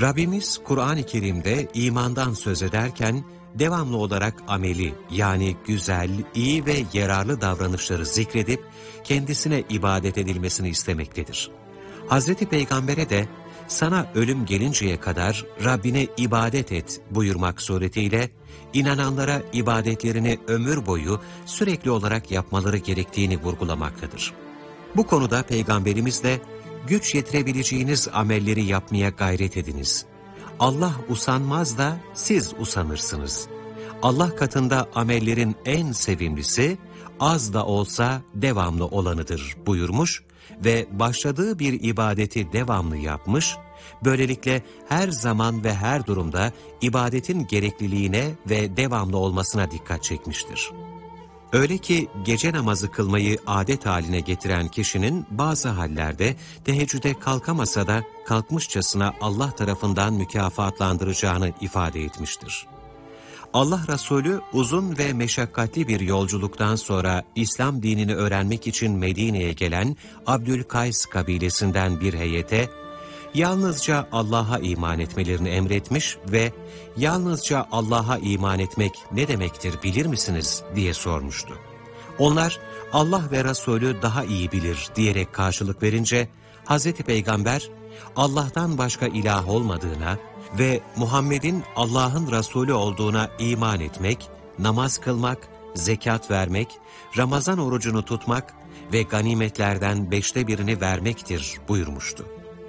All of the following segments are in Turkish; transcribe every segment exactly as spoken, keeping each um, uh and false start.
Rabbimiz Kur'an-ı Kerim'de imandan söz ederken devamlı olarak ameli yani güzel, iyi ve yararlı davranışları zikredip kendisine ibadet edilmesini istemektedir. Hazreti Peygamber'e de sana ölüm gelinceye kadar Rabbine ibadet et buyurmak suretiyle inananlara ibadetlerini ömür boyu sürekli olarak yapmaları gerektiğini vurgulamaktadır. Bu konuda Peygamberimiz de güç yetirebileceğiniz amelleri yapmaya gayret ediniz. Allah usanmaz da siz usanırsınız. Allah katında amellerin en sevimlisi az da olsa devamlı olanıdır buyurmuş ve başladığı bir ibadeti devamlı yapmış, böylelikle her zaman ve her durumda ibadetin gerekliliğine ve devamlı olmasına dikkat çekmiştir. Öyle ki gece namazı kılmayı adet haline getiren kişinin bazı hallerde teheccüde kalkamasa da kalkmışçasına Allah tarafından mükafatlandıracağını ifade etmiştir. Allah Resulü uzun ve meşakkatli bir yolculuktan sonra İslam dinini öğrenmek için Medine'ye gelen Abdülkays kabilesinden bir heyete yalnızca Allah'a iman etmelerini emretmiş ve yalnızca Allah'a iman etmek ne demektir bilir misiniz diye sormuştu. Onlar Allah ve Resulü daha iyi bilir diyerek karşılık verince Hazreti Peygamber Allah'tan başka ilah olmadığına ve Muhammed'in Allah'ın Resulü olduğuna iman etmek, namaz kılmak, zekat vermek, Ramazan orucunu tutmak ve ganimetlerden beşte birini vermektir buyurmuştu.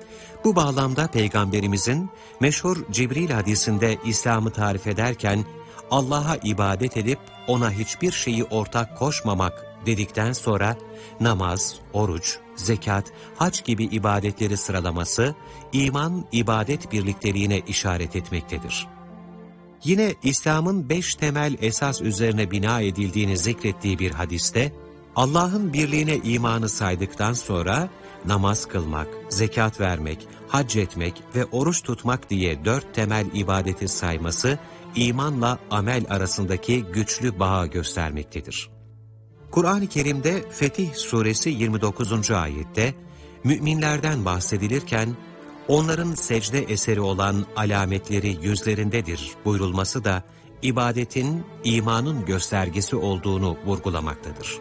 Bu bağlamda Peygamberimizin meşhur Cibril hadisinde İslam'ı tarif ederken Allah'a ibadet edip ona hiçbir şeyi ortak koşmamak dedikten sonra namaz, oruç, zekat, hac gibi ibadetleri sıralaması iman, ibadet birlikteliğine işaret etmektedir. Yine İslam'ın beş temel esas üzerine bina edildiğini zikrettiği bir hadiste Allah'ın birliğine imanı saydıktan sonra namaz kılmak, zekat vermek, hac etmek ve oruç tutmak diye dört temel ibadeti sayması imanla amel arasındaki güçlü bağı göstermektedir. Kur'an-ı Kerim'de Fetih Suresi yirmi dokuzuncu ayette müminlerden bahsedilirken onların secde eseri olan alametleri yüzlerindedir buyurulması da ibadetin imanın göstergesi olduğunu vurgulamaktadır.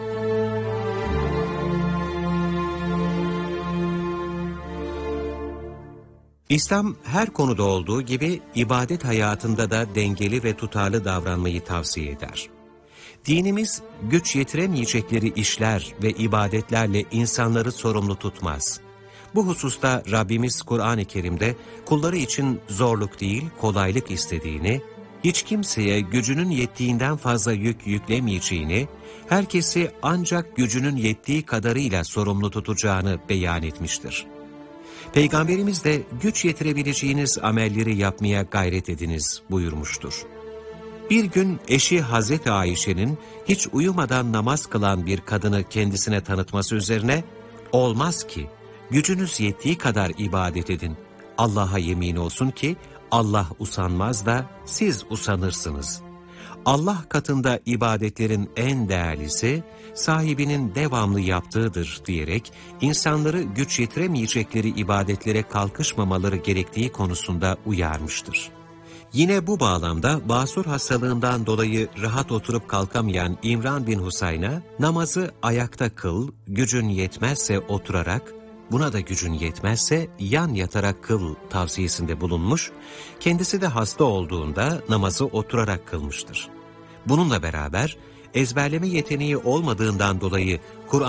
İslam her konuda olduğu gibi ibadet hayatında da dengeli ve tutarlı davranmayı tavsiye eder. Dinimiz güç yetiremeyecekleri işler ve ibadetlerle insanları sorumlu tutmaz. Bu hususta Rabbimiz Kur'an-ı Kerim'de kulları için zorluk değil kolaylık istediğini, hiç kimseye gücünün yettiğinden fazla yük yüklemeyeceğini, herkesi ancak gücünün yettiği kadarıyla sorumlu tutacağını beyan etmiştir. Peygamberimiz de güç yetirebileceğiniz amelleri yapmaya gayret ediniz buyurmuştur. Bir gün eşi Hazreti Ayşe'nin hiç uyumadan namaz kılan bir kadını kendisine tanıtması üzerine, olmaz ki gücünüz yettiği kadar ibadet edin. Allah'a yemin olsun ki Allah usanmaz da siz usanırsınız. Allah katında ibadetlerin en değerlisi, sahibinin devamlı yaptığıdır diyerek insanları güç yetiremeyecekleri ibadetlere kalkışmamaları gerektiği konusunda uyarmıştır. Yine bu bağlamda basur hastalığından dolayı rahat oturup kalkamayan İmran bin Husayn'a namazı ayakta kıl, gücün yetmezse oturarak, buna da gücün yetmezse yan yatarak kıl tavsiyesinde bulunmuş, kendisi de hasta olduğunda namazı oturarak kılmıştır. Bununla beraber ezberleme yeteneği olmadığından dolayı Kur'an